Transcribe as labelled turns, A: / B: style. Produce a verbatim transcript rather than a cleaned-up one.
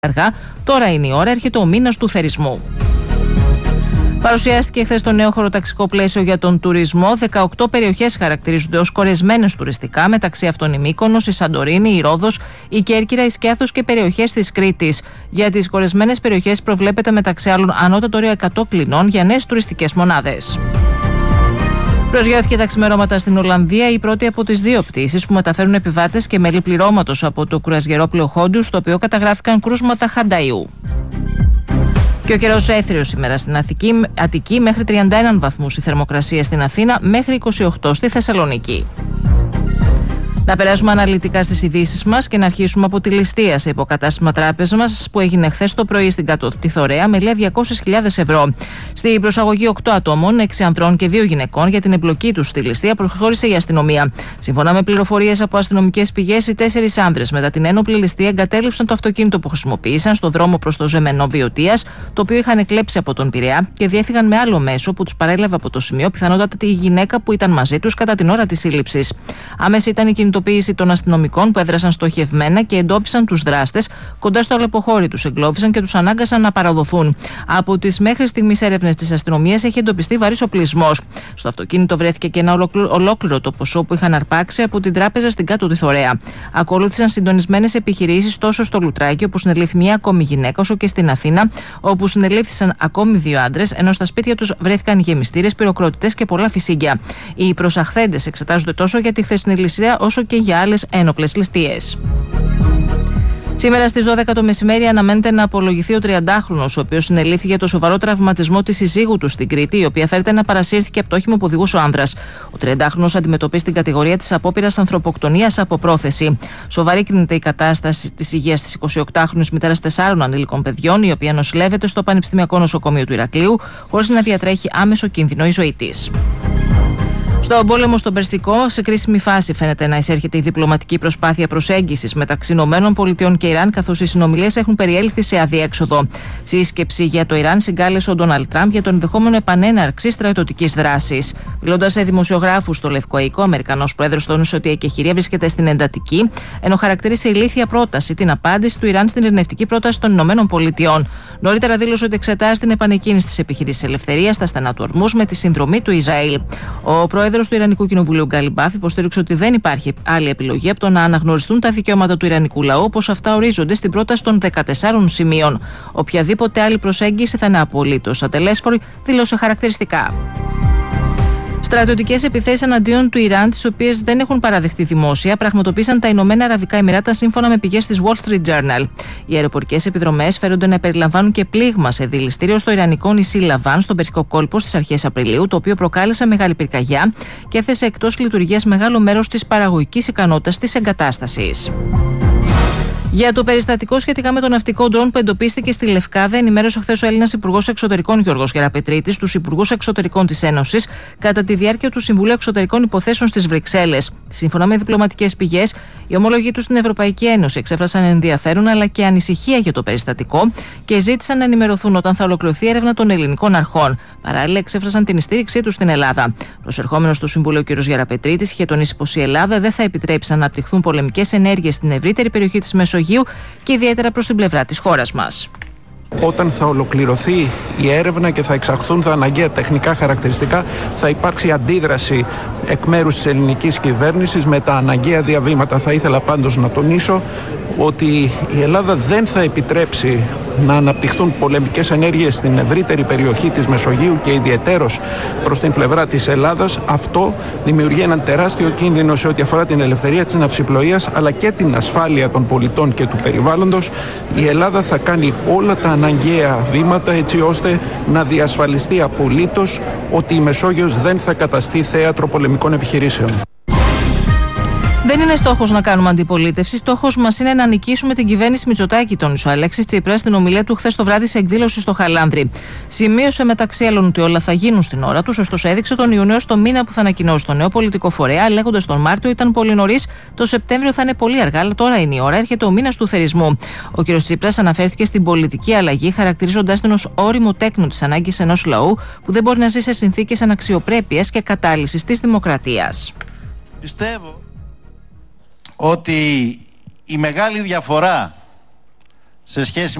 A: αργά. Τώρα είναι η ώρα, έρχεται ο μήνας του θερισμού. Παρουσιάστηκε χθες το νέο χωροταξικό πλαίσιο για τον τουρισμό. δεκαοκτώ περιοχές χαρακτηρίζονται ως κορεσμένες τουριστικά, μεταξύ αυτών η Μύκονος, η Σαντορίνη, η Ρόδος, η Κέρκυρα, η Σκιάθος και περιοχές της Κρήτης. Για τις κορεσμένες περιοχές προβλέπεται μεταξύ άλλων ανώτατο όριο εκατό κλινών για νέες τουριστικές μονάδες. Προσγειώθηκε τα ξημερώματα στην Ολλανδία η πρώτη από τις δύο πτήσεις που μεταφέρουν επιβάτες και μέλη πληρώματος από το κρουαζιερόπλοιο Χόντου, στο οποίο καταγράφηκαν κρούσματα χανταϊού. Και ο καιρός έθριος σήμερα στην Αττική, Αττική μέχρι τριάντα ένα βαθμούς η θερμοκρασία στην Αθήνα, μέχρι είκοσι οκτώ στη Θεσσαλονίκη. Να περάσουμε αναλυτικά στις ειδήσεις μας και να αρχίσουμε από τη ληστεία σε υποκατάστημα τράπεζας που έγινε χθες το πρωί στην Κάτω Θωρέα με λέα διακόσιες χιλιάδες ευρώ. Στη προσαγωγή οκτώ ατόμων, έξι ανδρών και δύο γυναικών για την εμπλοκή τους στη ληστεία προχώρησε η αστυνομία. Σύμφωνα με πληροφορίες από αστυνομικές πηγές, οι τέσσερις άνδρες μετά την ένοπλη ληστεία εγκατέλειψαν το αυτοκίνητο που χρησιμοποίησαν στο δρόμο προς το Ζεμενό Βιωτίας, το οποίο είχαν εκλέψει από τον Πειραιά, και διέφυγαν με άλλο μέσο που τους παρέλαβε από το σημείο, πιθανότατα η γυναίκα που ήταν μαζί τους κατά την ώρα της σύλληψης. Άμεση ήταν η κινητοποίηση των αστυνομικών που έδρασαν στοχευμένα και εντόπισαν τους δράστες κοντά στο αλεποχώρι, τους εγκλώβησαν και τους ανάγκασαν να παραδοθούν. Από τις μέχρι στιγμής έρευνες της αστυνομίας έχει εντοπιστεί βαρύς οπλισμός. Στο αυτοκίνητο βρέθηκε και ένα ολόκληρο το ποσό που είχαν αρπάξει από την τράπεζα στην Κάτω Θωρέα. Ακολούθησαν συντονισμένες επιχειρήσεις τόσο στο Λουτράκι, όπου συνελήφθη μια ακόμη γυναίκα, όσο και στην Αθήνα, όπου συνελήφθησαν ακόμη δύο άντρες, ενώ στα σπίτια τους βρέθηκαν γεμιστήρες, πυροκροτητές και πολλά φυσίγγια. Οι προσαχθέντες εξετάζονται τόσο για τη χθεσινή ληστεία όσο και για άλλες ένοπλες ληστείες. Σήμερα στις δώδεκα το μεσημέρι αναμένεται να απολογηθεί ο τριαντάχρονος, ο οποίος συνελήφθη για το σοβαρό τραυματισμό της συζύγου του στην Κρήτη, η οποία φέρεται να παρασύρθηκε από το όχημα που οδηγούσε ο άνδρας. Ο τριαντάχρονος αντιμετωπίζει την κατηγορία της απόπειρας ανθρωποκτονίας από πρόθεση. Σοβαρή κρίνεται η κατάσταση της υγείας της εικοσιοκτάχρονης μητέρας τεσσάρων ανήλικων παιδιών, η οποία νοσηλεύεται στο Πανεπιστημιακό Νοσοκομείο του Ηρακλείου, χωρίς να διατρέχει άμεσο κίνδυνο η ζωή της. Στον πόλεμο στον Περσικό, σε κρίσιμη φάση φαίνεται να εισέρχεται η διπλωματική προσπάθεια προσέγγισης μεταξύ ΗΠΑ και Ιράν, καθώς οι συνομιλίες έχουν περιέλθει σε αδιέξοδο. Σύσκεψη για το Ιράν συγκάλεσε ο Ντόναλντ Τραμπ για το ενδεχόμενο επανέναρξη στρατιωτικής δράσης. Μιλώντας σε δημοσιογράφους στο Λευκό Οίκο, ο Αμερικανός πρόεδρος τόνισε ότι η εκεχηρία βρίσκεται στην εντατική, ενώ χαρακτήρισε ηλίθια πρόταση την απάντηση του Ιράν στην ειρηνευτική πρόταση των ΗΠΑ. Νωρίτερα δήλωσε ότι εξετάζει την επανεκκίνηση της επιχειρήσης ελευθερίας στα στενά του Ορμούζ με τη συνδρομή του Ισραήλ. Ο πρόεδρος του Ιρανικού Κοινοβουλίου Γκάλιμπαφ υποστήριξε ότι δεν υπάρχει άλλη επιλογή από το να αναγνωριστούν τα δικαιώματα του Ιρανικού λαού, όπως αυτά ορίζονται στην πρόταση των δεκατεσσάρων σημείων. Οποιαδήποτε άλλη προσέγγιση θα είναι απολύτως ατελέσφορη, δήλωσε χαρακτηριστικά. Στρατιωτικές επιθέσεις εναντίον του Ιράν, τις οποίες δεν έχουν παραδεχτεί δημόσια, πραγματοποίησαν τα Ηνωμένα Αραβικά Εμιράτα, σύμφωνα με πηγές της Wall Street Journal. Οι αεροπορικές επιδρομές φέρονται να περιλαμβάνουν και πλήγμα σε δηληστήριο στο ιρανικό νησί Λαβάν, στον Περσικό κόλπο, στις αρχές Απριλίου, το οποίο προκάλεσε μεγάλη πυρκαγιά και έθεσε εκτός λειτουργίας μεγάλο μέρος της παραγωγικής ικανότητας της εγκατάστασης. Για το περιστατικό σχετικά με το ναυτικό ντρόν που εντοπίστηκε στη Λευκάδα, ενημέρωσε χθες ο Έλληνας Υπουργός Εξωτερικών Γιώργος Γεραπετρίτης τους Υπουργούς Εξωτερικών της Ένωσης κατά τη διάρκεια του Συμβουλίου Εξωτερικών Υποθέσεων στις Βρυξέλλες. Σύμφωνα με διπλωματικές πηγές, οι ομόλογοι τους στην Ευρωπαϊκή Ένωση εξέφρασαν ενδιαφέρον αλλά και ανησυχία για το περιστατικό και ζήτησαν να ενημερωθούν όταν θα ολοκληρωθεί η έρευνα των ελληνικών αρχών. Παράλληλα, εξέφρασαν την στήριξή τους στην Ελλάδα. Προσερχόμενος στο Συμβούλιο, ο κ. Γεραπετρίτης είχε τονίσει πως η Ελλάδα δεν θα επιτρέψει να αναπτυχθούν πολεμικές ενέργειες στην ευρύτερη περιοχή της Μεσογείου και ιδιαίτερα προς την πλευρά της χώρας μας.
B: Όταν θα ολοκληρωθεί η έρευνα και θα εξαχθούν τα αναγκαία τεχνικά χαρακτηριστικά, θα υπάρξει αντίδραση εκ μέρους της ελληνικής κυβέρνησης με τα αναγκαία διαβήματα. Θα ήθελα πάντως να τονίσω ότι η Ελλάδα δεν θα επιτρέψει να αναπτυχθούν πολεμικές ενέργειες στην ευρύτερη περιοχή της Μεσογείου και ιδιαιτέρως προς την πλευρά της Ελλάδας. Αυτό δημιουργεί έναν τεράστιο κίνδυνο σε ό,τι αφορά την ελευθερία της ναυσιπλοείας αλλά και την ασφάλεια των πολιτών και του περιβάλλοντος. Η Ελλάδα θα κάνει όλα τα αναγκαία βήματα έτσι ώστε να διασφαλιστεί απολύτως ότι η Μεσόγειος δεν θα καταστεί θέατρο πολεμικών επιχειρήσεων.
A: Δεν είναι στόχος να κάνουμε αντιπολίτευση. Στόχος μας είναι να νικήσουμε την κυβέρνηση Μητσοτάκη, τόνισε ο Αλέξης Τσίπρας στην ομιλία του χθες το βράδυ σε εκδήλωση στο Χαλάνδρη. Σημείωσε μεταξύ άλλων ότι όλα θα γίνουν στην ώρα τους, ωστόσο έδειξε τον Ιουνίο στο μήνα που θα ανακοινώσει το νέο πολιτικό φορέα, λέγοντας τον Μάρτιο ήταν πολύ νωρίς, το Σεπτέμβριο θα είναι πολύ αργά, αλλά τώρα είναι η ώρα, έρχεται ο μήνας του θερισμού. Ο κ. Τσίπρας αναφέρθηκε στην πολιτική αλλαγή, χαρακτηρίζοντάς την ως ώριμο τέκνο της ανάγκης ενός λαού που δεν μπορεί να ζει σε συνθήκες αναξιοπρέπειας και κατάλυσης της δημοκρατίας.
C: Πιστεύω ότι η μεγάλη διαφορά σε σχέση